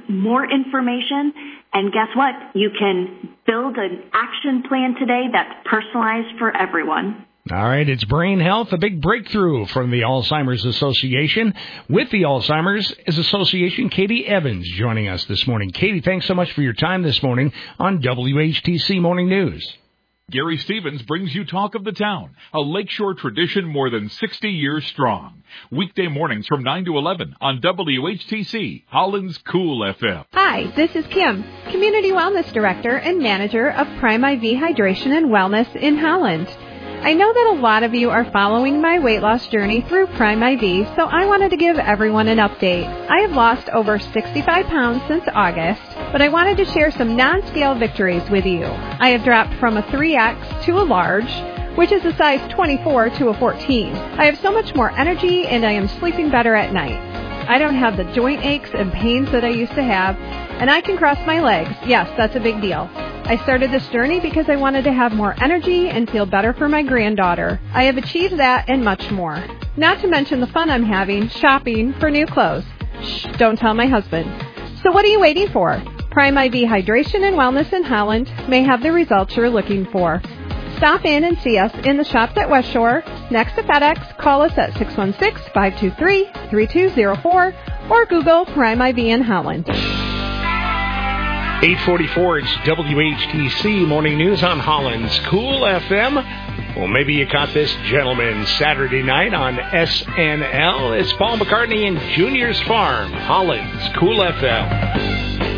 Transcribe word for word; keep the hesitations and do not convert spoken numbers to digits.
more information. And guess what? You can build an action plan today that's personalized for everyone. All right, it's Brain Health, a big breakthrough from the Alzheimer's Association. With the Alzheimer's Association, Katie Evans joining us this morning. Katie, thanks so much for your time this morning on W H T C Morning News. Gary Stevens brings you Talk of the Town, a lakeshore tradition more than sixty years strong. Weekday mornings from nine to eleven on W H T C, Holland's Cool F M. Hi, this is Kim, Community Wellness Director and Manager of Prime I V Hydration and Wellness in Holland. I know that a lot of you are following my weight loss journey through Prime I V, so I wanted to give everyone an update. I have lost over sixty-five pounds since August, but I wanted to share some non-scale victories with you. I have dropped from a three X to a large, which is a size twenty-four to a fourteen. I have so much more energy and I am sleeping better at night. I don't have the joint aches and pains that I used to have, and I can cross my legs. Yes, that's a big deal. I started this journey because I wanted to have more energy and feel better for my granddaughter. I have achieved that and much more. Not to mention the fun I'm having shopping for new clothes. Shh, don't tell my husband. So what are you waiting for? Prime I V Hydration and Wellness in Holland may have the results you're looking for. Stop in and see us in the shops at West Shore, next to FedEx. Call us at six one six, five two three, three two zero four or Google Prime I V in Holland. eight forty-four, it's W H T C Morning News on Holland's Cool F M. Well, maybe you caught this gentleman Saturday night on S N L. It's Paul McCartney and Junior's Farm, Holland's Cool F M.